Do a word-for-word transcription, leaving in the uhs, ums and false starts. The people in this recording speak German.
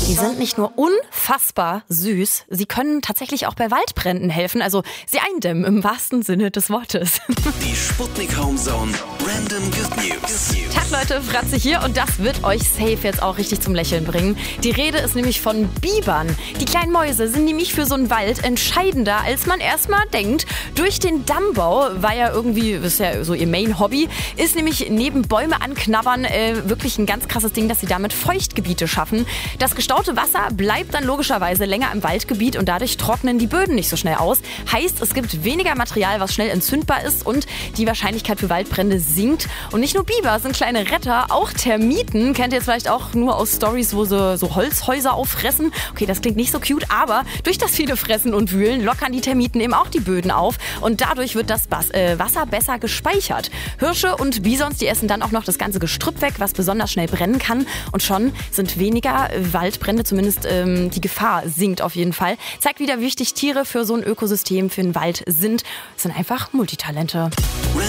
Die sind nicht nur unfassbar süß, sie können tatsächlich auch bei Waldbränden helfen, also sie eindämmen im wahrsten Sinne des Wortes. Die Sputnik Homezone Random Good News. Tag Leute, Fratze hier und das wird euch safe jetzt auch richtig zum Lächeln bringen. Die Rede ist nämlich von Bibern. Die kleinen Mäuse sind nämlich für so einen Wald entscheidender, als man erstmal denkt. Durch den Dammbau war ja irgendwie, das ist ja so ihr Main-Hobby, ist nämlich neben Bäume anknabbern äh, wirklich ein ganz krasses Ding, dass sie damit Feuchtgebiete schaffen. Das gestaute Wasser bleibt dann logischerweise länger im Waldgebiet und dadurch trocknen die Böden nicht so schnell aus. Heißt, es gibt weniger Material, was schnell entzündbar ist und die Wahrscheinlichkeit für Waldbrände sinkt. Und nicht nur Biber sind kleine Retter, auch Termiten. Kennt ihr jetzt vielleicht auch nur aus Stories, wo sie so Holzhäuser auffressen. Okay, das klingt nicht so cute, aber durch das viele Fressen und Wühlen lockern die Termiten eben auch die Böden auf und dadurch wird das Bas- äh, Wasser besser gespeichert. Hirsche und Bisons, die essen dann auch noch das ganze Gestrüpp weg, was besonders schnell brennen kann und schon sind weniger Waldbrände, zumindest ähm, die Gefahr sinkt auf jeden Fall. Zeigt wieder, wie wichtig Tiere für so ein Ökosystem, für den Wald sind. Das sind einfach Multitalente.